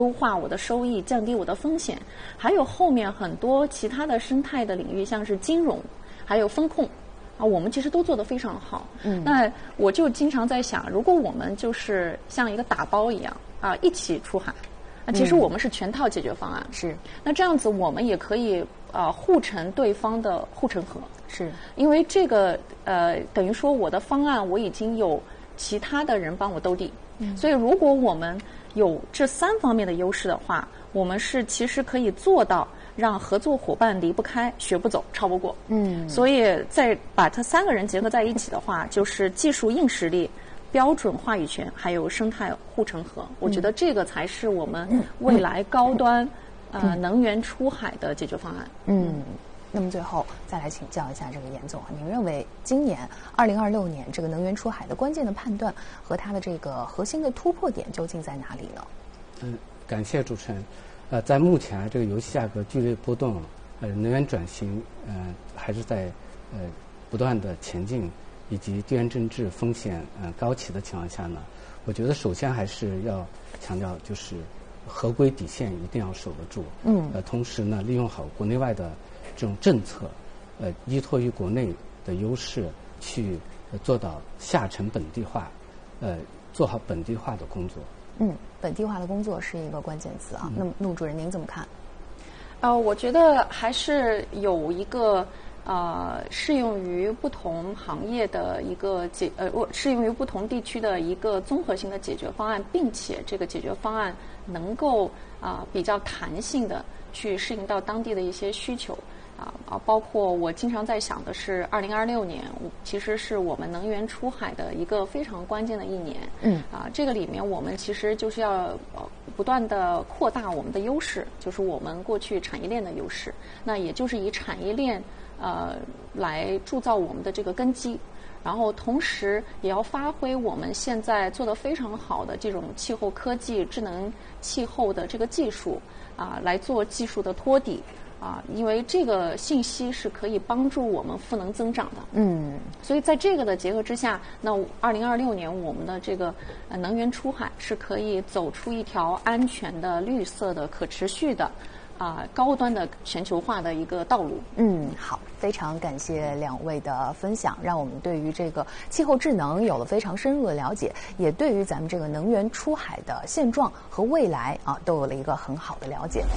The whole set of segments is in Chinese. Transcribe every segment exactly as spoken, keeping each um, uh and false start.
优化我的收益，降低我的风险，还有后面很多其他的生态的领域，像是金融，还有风控。啊，我们其实都做得非常好。嗯，那我就经常在想，如果我们就是像一个打包一样啊，一起出海，那其实我们是全套解决方案。是、嗯，那这样子我们也可以呃护城对方的护城河。是，因为这个呃等于说我的方案我已经有其他的人帮我兜底，嗯，所以如果我们有这三方面的优势的话，我们是其实可以做到。让合作伙伴离不开、学不走、超不过。嗯，所以再把这三个人结合在一起的话，就是技术硬实力、标准话语权，还有生态护城河。我觉得这个才是我们未来高端、嗯、呃能源出海的解决方案。 嗯，那么最后再来请教一下这个严总啊，您认为今年二零二六年这个能源出海的关键的判断和它的这个核心的突破点究竟在哪里呢？ 嗯，感谢主持人。呃，在目前这个油气价格剧烈波动，呃，能源转型呃还是在呃不断的前进，以及地缘政治风险呃高企的情况下呢，我觉得首先还是要强调就是合规底线一定要守得住。嗯。呃，同时呢，利用好国内外的这种政策，呃，依托于国内的优势去、呃、做到下沉本地化，呃，做好本地化的工作。 嗯，本地化的工作是一个关键词啊。嗯、那么，陆主任您怎么看？ 呃，我觉得还是有一个呃适用于不同行业的一个解呃，适用于不同地区的一个综合性的解决方案，并且这个解决方案能够啊、呃、比较弹性的去适应到当地的一些需求。啊啊，包括我经常在想的是，二零二六年，其实是我们能源出海的一个非常关键的一年。嗯，啊，这个里面我们其实就是要呃不断的扩大我们的优势，就是我们过去产业链的优势。那也就是以产业链呃来铸造我们的这个根基，然后同时也要发挥我们现在做得非常好的这种气候科技、智能气候的这个技术啊，来做技术的托底。啊，因为这个信息是可以帮助我们赋能增长的。嗯，所以在这个的结合之下，那二零二六年我们的这个呃能源出海是可以走出一条安全的、绿色的、可持续的啊、呃、高端的全球化的一个道路。 嗯，好，非常感谢两位的分享，让我们对于这个气候智能有了非常深入的了解，也对于咱们这个能源出海的现状和未来啊都有了一个很好的了解。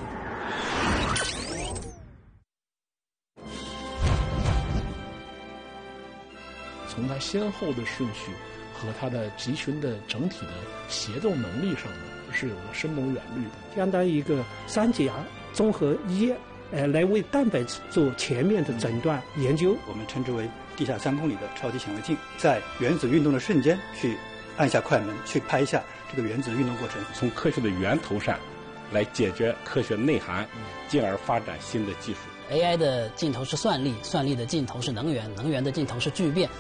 从它先后的顺序和它的集群的整体的协作能力上呢，是有了深谋远虑的， 相当于一个三甲综合医，呃，来为蛋白质做全面的诊断研究。 我们称之为地下三公里的超级显微镜，在原子运动的瞬间去按下快门，去拍一下这个原子运动过程， 从科学的源头上来解决科学内涵，进而发展新的技术。 A I 的尽头是算力，算力的尽头是能源，能源的尽头是聚变。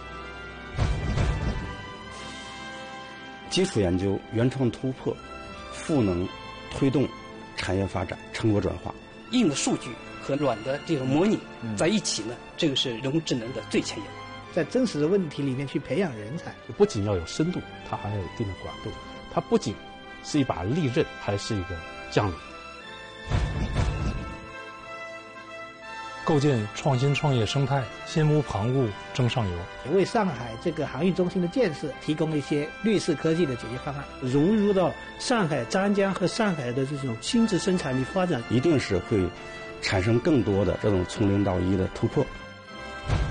基础研究、原创突破、赋能推动产业发展、成果转化。 硬的数据和软的这种模拟在一起呢，嗯、这个是人工智能的最前沿。 在真实的问题里面去培养人才， 不仅要有深度，它还要有一定的广度。它不仅是一把利刃，还是一个将领。 构建创新创业生态，心无旁骛争上游， 为上海这个航运中心的建设提供一些绿色科技的解决方案，融入到上海、湛江和上海的这种新质生产力发展， 一定是会产生更多的这种从零到一的突破。